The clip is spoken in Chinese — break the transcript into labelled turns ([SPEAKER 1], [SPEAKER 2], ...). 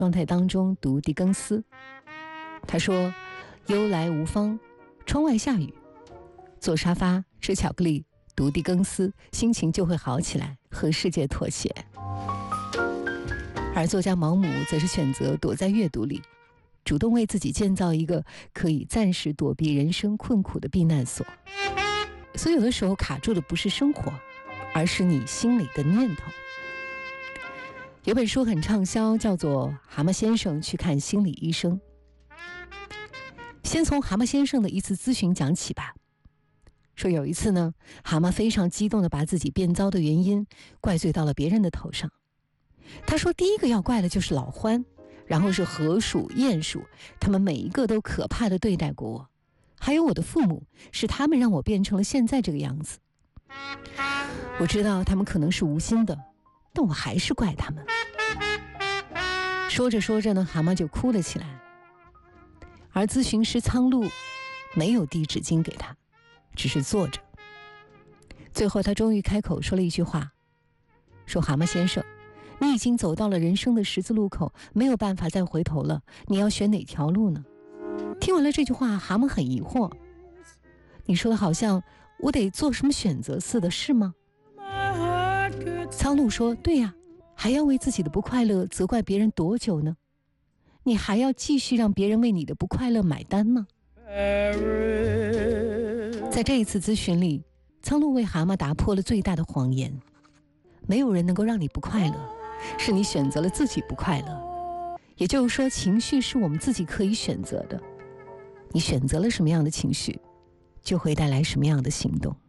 [SPEAKER 1] 状态当中读狄更斯。他说，忧来无方，窗外下雨，坐沙发吃巧克力读狄更斯，心情就会好起来，和世界妥协。而作家毛姆则是选择躲在阅读里，主动为自己建造一个可以暂时躲避人生困苦的避难所。所以有的时候卡住的不是生活，而是你心里的念头。有本书很畅销，叫做《蛤蟆先生去看心理医生》。先从蛤蟆先生的一次咨询讲起吧。说有一次呢，蛤蟆非常激动地把自己变糟的原因怪罪到了别人的头上。他说，第一个要怪的就是老獾，然后是河鼠、鼹鼠，他们每一个都可怕地对待过我，还有我的父母，是他们让我变成了现在这个样子。我知道他们可能是无心的，但我还是怪他们。说着说着呢，蛤蟆就哭了起来。而咨询师苍鹭没有递纸巾给他，只是坐着。最后他终于开口说了一句话，说，蛤蟆先生，你已经走到了人生的十字路口，没有办法再回头了，你要选哪条路呢？听完了这句话，蛤蟆很疑惑，你说的好像我得做什么选择似的，是吗？苍鹭说，对呀，还要为自己的不快乐责怪别人多久呢？你还要继续让别人为你的不快乐买单吗？在这一次咨询里，苍鹭为蛤蟆打破了最大的谎言，没有人能够让你不快乐，是你选择了自己不快乐。也就是说，情绪是我们自己可以选择的，你选择了什么样的情绪，就会带来什么样的行动。